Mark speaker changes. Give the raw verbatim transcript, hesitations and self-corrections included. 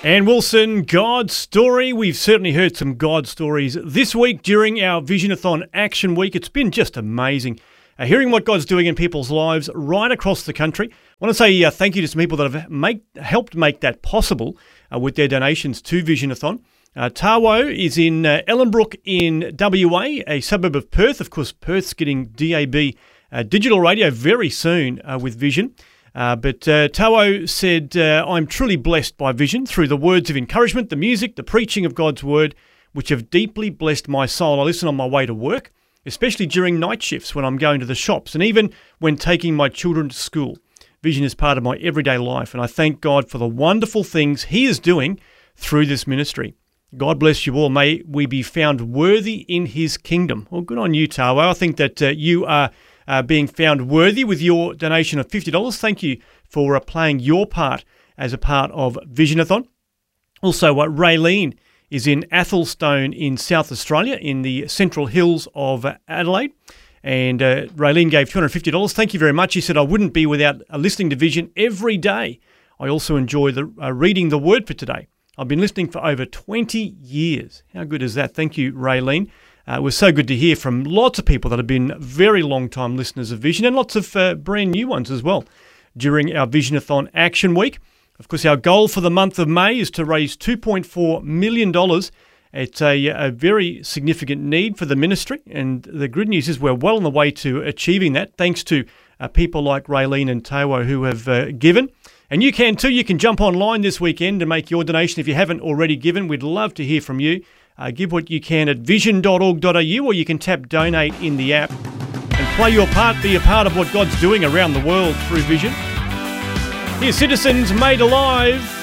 Speaker 1: Ann Wilson, God Story. We've certainly heard some God stories this week during our Visionathon Action Week. It's been just amazing uh, hearing what God's doing in people's lives right across the country. I want to say uh, thank you to some people that have make, helped make that possible uh, with their donations to Visionathon. Uh, Tawo is in uh, Ellenbrook in W A, a suburb of Perth. Of course, Perth's getting D A B uh, digital radio very soon uh, with Vision. Uh, but uh, Tawo said, uh, I'm truly blessed by Vision through the words of encouragement, the music, the preaching of God's word, which have deeply blessed my soul. I listen on my way to work, especially during night shifts when I'm going to the shops and even when taking my children to school. Vision is part of my everyday life, and I thank God for the wonderful things He is doing through this ministry. God bless you all. May we be found worthy in His kingdom. Well, good on you, Tawo. I think that uh, you are Uh, being found worthy with your donation of fifty dollars. Thank you for uh, playing your part as a part of Visionathon. Also, uh, Raylene is in Athelstone in South Australia in the Central Hills of uh, Adelaide. And uh, Raylene gave two hundred fifty dollars. Thank you very much. She said, I wouldn't be without uh, listening to Vision every day. I also enjoy the uh, reading the word for today. I've been listening for over twenty years. How good is that? Thank you, Raylene. Uh, it was so good to hear from lots of people that have been very long-time listeners of Vision and lots of uh, brand new ones as well during our Visionathon Action Week. Of course, our goal for the month of May is to raise two point four million dollars. It's a, a very significant need for the ministry, and the good news is we're well on the way to achieving that, thanks to uh, people like Raylene and Tawo who have uh, given. And you can too. You can jump online this weekend and make your donation if you haven't already given. We'd love to hear from you. Uh, give what you can at vision dot org dot a u, or you can tap donate in the app and play your part, be a part of what God's doing around the world through Vision. Here's Citizens Made Alive.